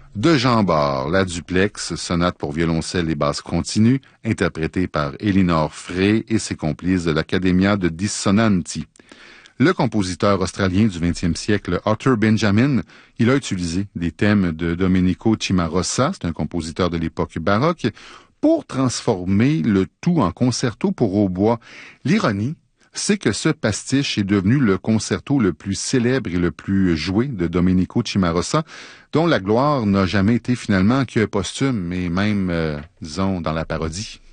De Jean Bart, la duplex, sonate pour violoncelle et basse continue, interprétée par Elinor Frey et ses complices de l'Accademia de Dissonanti. Le compositeur australien du 20e siècle, Arthur Benjamin, il a utilisé des thèmes de Domenico Cimarosa, c'est un compositeur de l'époque baroque, pour transformer le tout en concerto pour hautbois. L'ironie, c'est que ce pastiche est devenu le concerto le plus célèbre et le plus joué de Domenico Cimarosa, dont la gloire n'a jamais été finalement qu'un posthume, mais même, disons, dans la parodie.